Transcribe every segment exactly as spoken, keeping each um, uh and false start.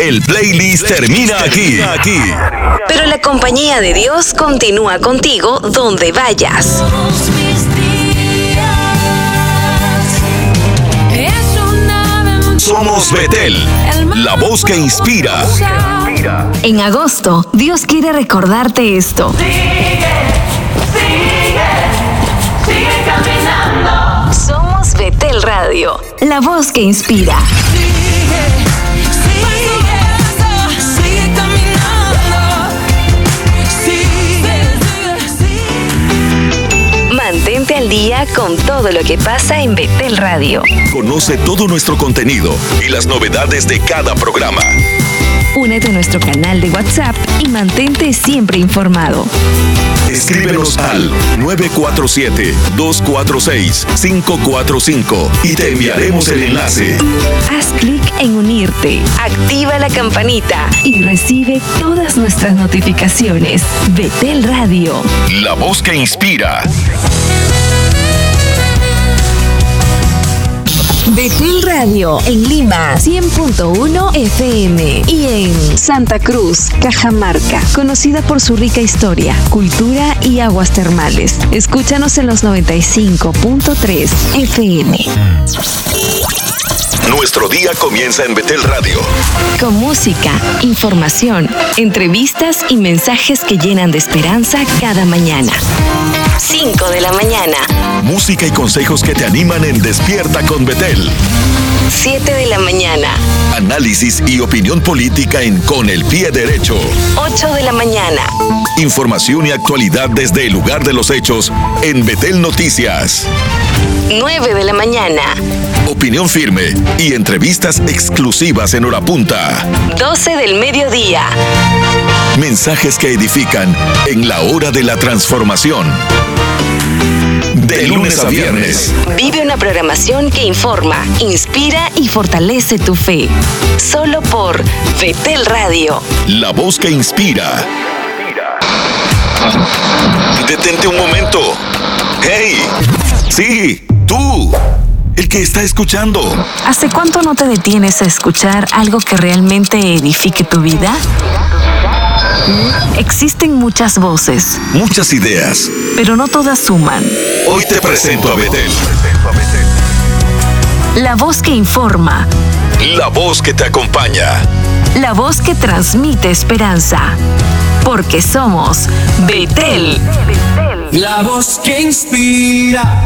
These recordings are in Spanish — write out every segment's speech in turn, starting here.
El playlist termina aquí. aquí. Pero la compañía de Dios continúa contigo donde vayas. Somos Betel, la voz que inspira. En agosto, Dios quiere recordarte esto. Sigue, sigue, sigue caminando. Somos Betel Radio, la voz que inspira. Sigue, sigue, sigue caminando. Sigue, sigue. Mantente al día con todo lo que pasa en Betel Radio. Conoce todo nuestro contenido y las novedades de cada programa. Únete a nuestro canal de WhatsApp y mantente siempre informado. Escríbenos al nueve cuatro siete, dos cuatro seis, cinco cuatro cinco y te enviaremos el enlace. Haz clic en unirte, activa la campanita y recibe todas nuestras notificaciones. Betel Radio, la voz que inspira. Betel Radio en Lima cien punto uno F M y en Santa Cruz, Cajamarca, conocida por su rica historia, cultura y aguas termales. Escúchanos en los noventa y cinco punto tres F M. Nuestro día comienza en Betel Radio. Con música, información, entrevistas y mensajes que llenan de esperanza cada mañana. cinco de la mañana. Música y consejos que te animan en Despierta con Betel. siete de la mañana. Análisis y opinión política en Con el Pie Derecho. ocho de la mañana. Información y actualidad desde el lugar de los hechos en Betel Noticias. nueve de la mañana. Opinión firme y entrevistas exclusivas en hora punta. doce del mediodía. Mensajes que edifican en la hora de la transformación. De lunes a viernes. Vive una programación que informa, inspira y fortalece tu fe. Solo por Betel Radio. La voz que inspira. Detente un momento. ¡Hey! Sí, tú. El que está escuchando. ¿Hace cuánto no te detienes a escuchar algo que realmente edifique tu vida? Existen muchas voces. Muchas ideas. Pero no todas suman. Hoy te presento a Betel. La voz que informa. La voz que te acompaña. La voz que transmite esperanza. Porque somos Betel. La voz que inspira.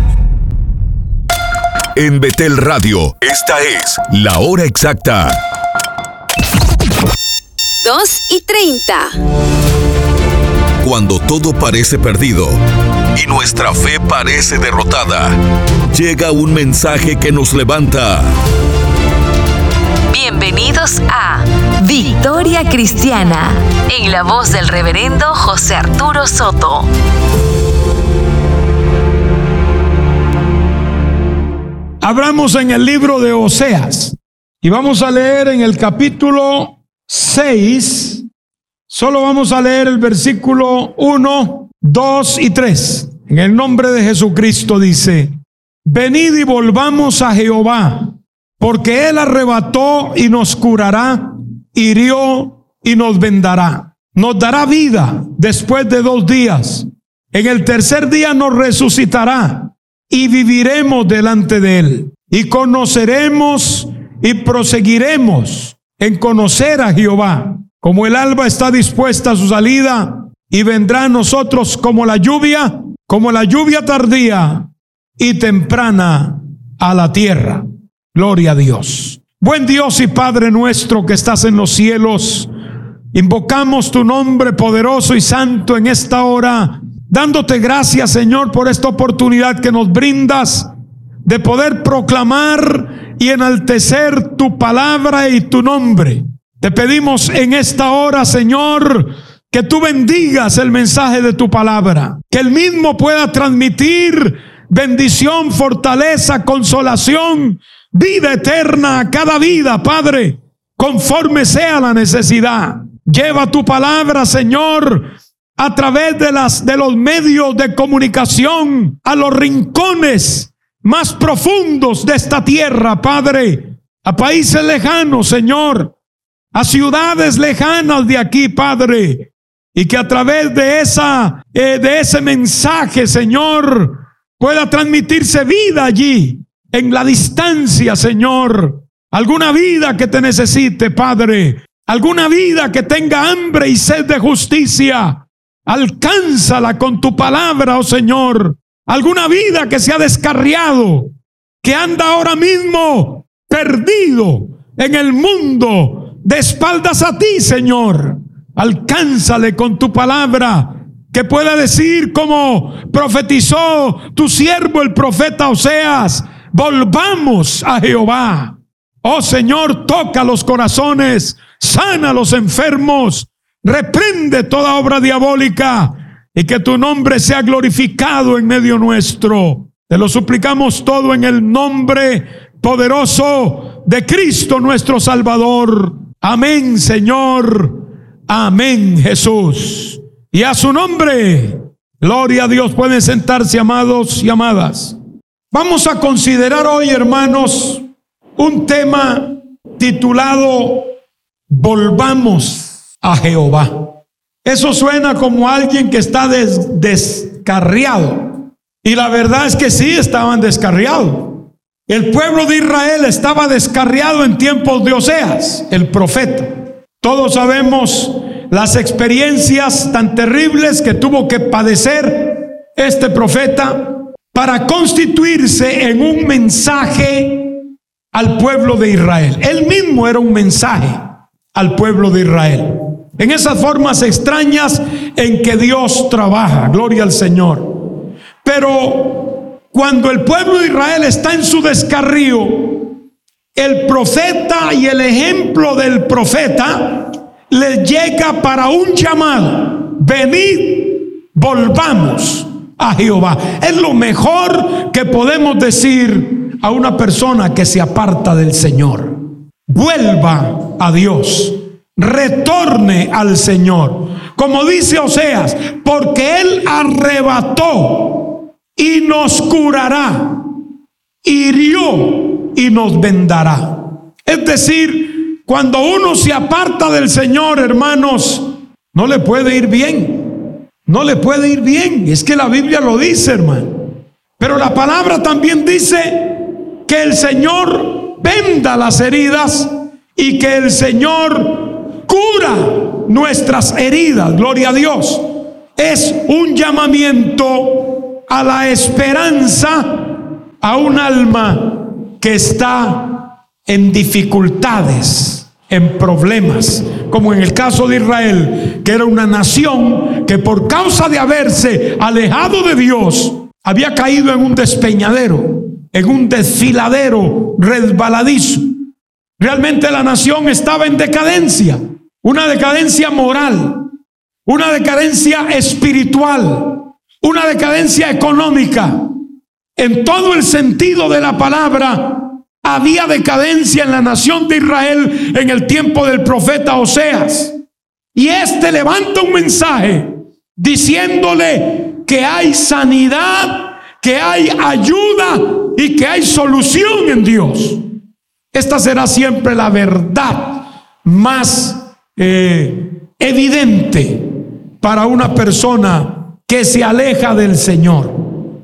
En Betel Radio, esta es la hora exacta. dos y treinta. Cuando todo parece perdido y nuestra fe parece derrotada, llega un mensaje que nos levanta. Bienvenidos a Victoria Cristiana, en la voz del reverendo José Arturo Soto. Abramos en el libro de Oseas y vamos a leer en el capítulo seis, solo vamos a leer el versículo uno, dos y tres. En el nombre de Jesucristo dice: venid y volvamos a Jehová, porque Él arrebató y nos curará, hirió y nos vendará. Nos dará vida después de dos días. En el tercer día nos resucitará y viviremos delante de Él. Y conoceremos y proseguiremos en conocer a Jehová. Como el alba está dispuesta a su salida, y vendrá a nosotros como la lluvia, como la lluvia tardía y temprana a la tierra. Gloria a Dios. Buen Dios y Padre nuestro que estás en los cielos, invocamos tu nombre poderoso y santo en esta hora, dándote gracias, Señor, por esta oportunidad que nos brindas de poder proclamar y enaltecer tu palabra y tu nombre. Te pedimos en esta hora, Señor, que tú bendigas el mensaje de tu palabra, que el mismo pueda transmitir bendición, fortaleza, consolación, vida eterna a cada vida, Padre, conforme sea la necesidad. Lleva tu palabra, Señor, a través de las de los medios de comunicación a los rincones más profundos de esta tierra, Padre, a países lejanos, Señor, a ciudades lejanas de aquí, Padre, y que a través de esa, eh, de ese mensaje, Señor, pueda transmitirse vida allí, en la distancia, Señor. Alguna vida que te necesite, Padre, alguna vida que tenga hambre y sed de justicia, alcánzala con tu palabra, oh Señor. Alguna vida que se ha descarriado, que anda ahora mismo perdido en el mundo, de espaldas a ti, Señor. Alcánzale con tu palabra, que pueda decir como profetizó tu siervo el profeta Oseas: volvamos a Jehová. Oh Señor, toca los corazones, sana a los enfermos, reprende toda obra diabólica, y que tu nombre sea glorificado en medio nuestro. Te lo suplicamos todo en el nombre poderoso de Cristo nuestro Salvador. Amén, Señor. Amén, Jesús. Y a su nombre, gloria a Dios. Pueden sentarse, amados y amadas. Vamos a considerar hoy, hermanos, un tema titulado Volvamos a Jehová. Eso suena como alguien que está des- descarriado. Y la verdad es que sí, estaban descarriados. El pueblo de Israel estaba descarriado en tiempos de Oseas, el profeta. Todos sabemos las experiencias tan terribles que tuvo que padecer este profeta para constituirse en un mensaje al pueblo de Israel. Él mismo era un mensaje al pueblo de Israel. En esas formas extrañas en que Dios trabaja, gloria al Señor. Pero cuando el pueblo de Israel está en su descarrío, el profeta y el ejemplo del profeta les llega para un llamado: venid, volvamos a Jehová. Es lo mejor que podemos decir a una persona que se aparta del Señor. Vuelva a Dios, retorne al Señor. Como dice Oseas, porque Él arrebató y nos curará, hirió y nos vendará. Es decir, cuando uno se aparta del Señor, hermanos, no le puede ir bien. No le puede ir bien. Es que la Biblia lo dice, hermano. Pero la palabra también dice que el Señor venda las heridas y que el Señor cura nuestras heridas. Gloria a Dios. Es un llamamiento a la esperanza a un alma que está en dificultades, en problemas, como en el caso de Israel, que era una nación que por causa de haberse alejado de Dios había caído en un despeñadero, en un desfiladero resbaladizo. Realmente la nación estaba en decadencia, una decadencia moral, una decadencia espiritual, una decadencia económica. En todo el sentido de la palabra, había decadencia en la nación de Israel en el tiempo del profeta Oseas. Y este levanta un mensaje diciéndole que hay sanidad, que hay ayuda y que hay solución en Dios. Esta será siempre la verdad más eh, evidente para una persona que se aleja del Señor.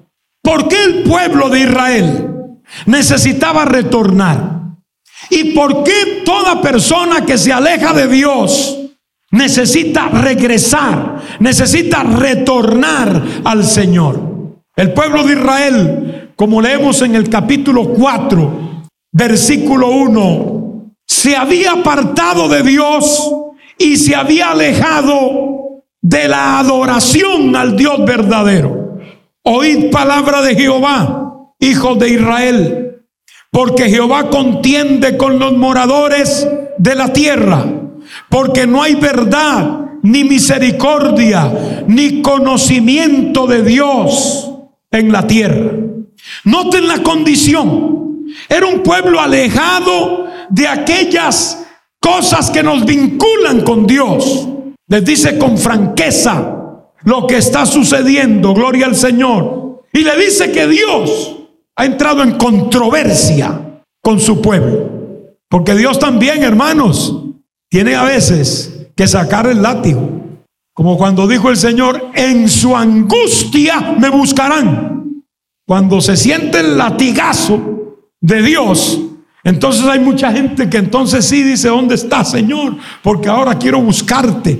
¿Por qué el pueblo de Israel necesitaba retornar? ¿Y por qué toda persona que se aleja de Dios necesita regresar, necesita retornar al Señor? El pueblo de Israel, como leemos en el capítulo cuatro, versículo uno, se había apartado de Dios y se había alejado de la adoración al Dios verdadero. Oíd palabra de Jehová, hijos de Israel, porque Jehová contiende con los moradores de la tierra, porque no hay verdad, ni misericordia, ni conocimiento de Dios en la tierra. Noten la condición. Era un pueblo alejado de aquellas cosas que nos vinculan con Dios. Les dice con franqueza lo que está sucediendo, gloria al Señor. Y le dice que Dios ha entrado en controversia con su pueblo. Porque Dios también, hermanos, tiene a veces que sacar el látigo. Como cuando dijo el Señor, en su angustia me buscarán. Cuando se siente el latigazo de Dios, entonces hay mucha gente que entonces sí dice, ¿dónde estás, Señor? Porque ahora quiero buscarte.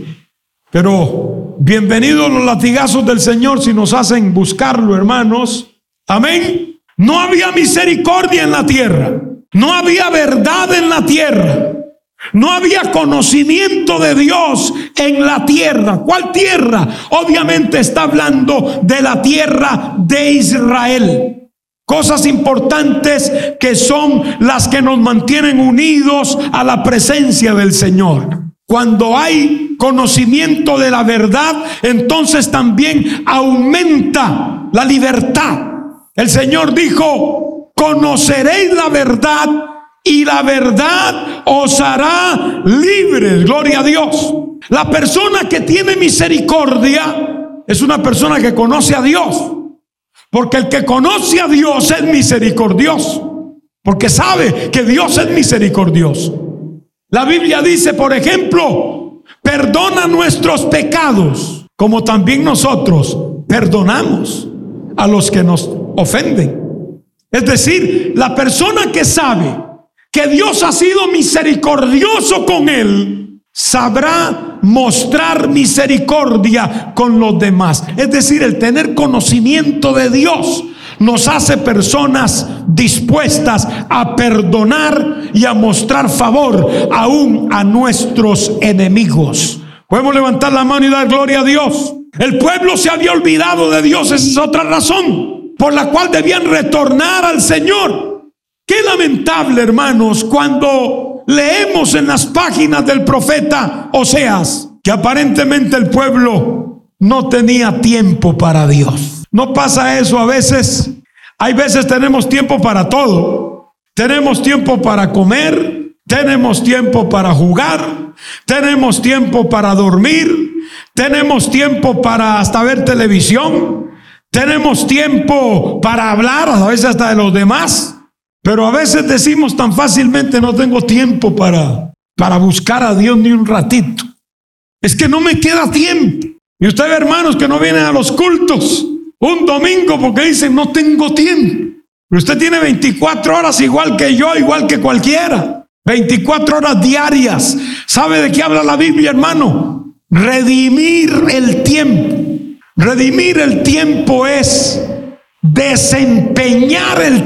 Pero bienvenidos los latigazos del Señor si nos hacen buscarlo, hermanos. Amén. No había misericordia en la tierra. No había verdad en la tierra. No había conocimiento de Dios en la tierra. ¿Cuál tierra? Obviamente está hablando de la tierra de Israel. Cosas importantes que son las que nos mantienen unidos a la presencia del Señor. Cuando hay conocimiento de la verdad, entonces también aumenta la libertad. El Señor dijo, conoceréis la verdad y la verdad os hará libres. Gloria a Dios. La persona que tiene misericordia es una persona que conoce a Dios. Porque el que conoce a Dios es misericordioso. Porque sabe que Dios es misericordioso. La Biblia dice, por ejemplo, perdona nuestros pecados, como también nosotros perdonamos a los que nos ofenden. Es decir, la persona que sabe que Dios ha sido misericordioso con él, sabrá mostrar misericordia con los demás. Es decir, el tener conocimiento de Dios nos hace personas dispuestas a perdonar y a mostrar favor aún a nuestros enemigos. Podemos levantar la mano y dar gloria a Dios. El pueblo se había olvidado de Dios. Esa es otra razón por la cual debían retornar al Señor. Qué lamentable, hermanos, cuando leemos en las páginas del profeta Oseas que aparentemente el pueblo no tenía tiempo para Dios. ¿No pasa eso a veces? Hay veces tenemos tiempo para todo. Tenemos tiempo para comer, tenemos tiempo para jugar, tenemos tiempo para dormir, tenemos tiempo para hasta ver televisión, tenemos tiempo para hablar, a veces hasta de los demás. Pero a veces decimos tan fácilmente, no tengo tiempo para, para buscar a Dios ni un ratito. Es que no me queda tiempo. Y ustedes, hermanos, que no vienen a los cultos un domingo porque dicen, no tengo tiempo. Pero usted tiene veinticuatro horas igual que yo, igual que cualquiera. veinticuatro horas diarias. ¿Sabe de qué habla la Biblia, hermano? Redimir el tiempo. Redimir el tiempo es desempeñar el